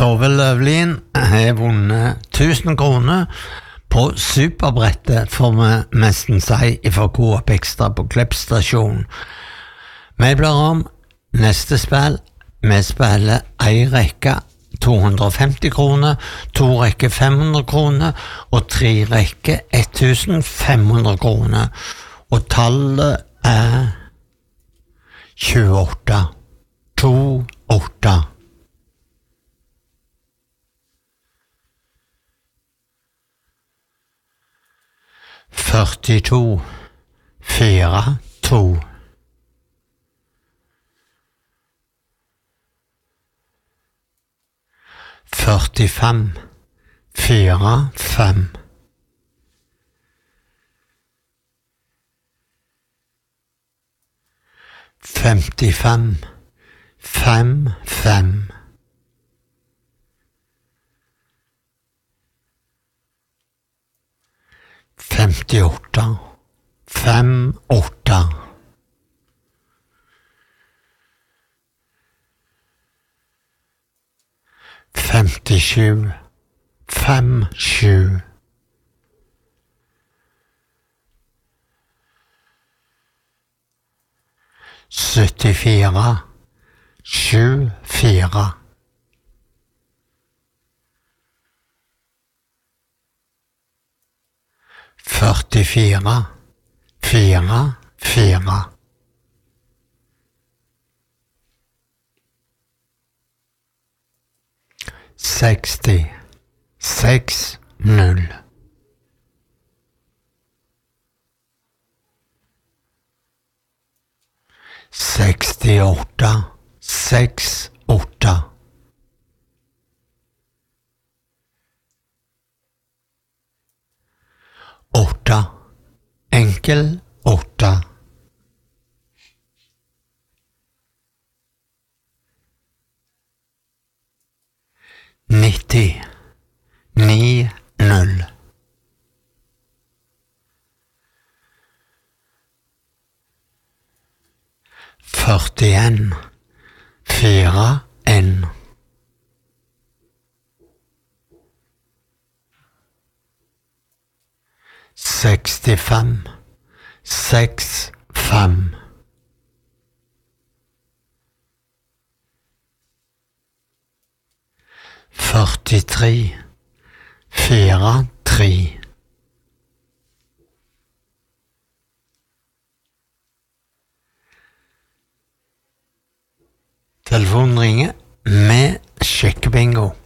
Torvald Løvlin har vunnet 1000 kroner på superbrettet, får vi nesten si, fra Coop Extra på Klepp stasjon. Vi blar om neste spill. Vi spiller ei rekke 250 kroner, 2 rekker 500 kroner og 3 rekker 1500 kroner. Og tallet er 28. 28. Førtito, 4, 2. Førtifem, 4, 5. Femtifem, 5, 5. Femtiåtte, 5, 8. Femtisju, 5, 7. Syttifire, 7, 4. Førtifire, 4, 4. Seksti, 6, 0. Sekstiåtte, 6, 8. Åtte, enkel 8. Nitti, 9, 0. Førtien, 4, 1. Sekstifem, 6, 5. Førtitre, 4, 3. Telefonen ringer med sjekkebingo.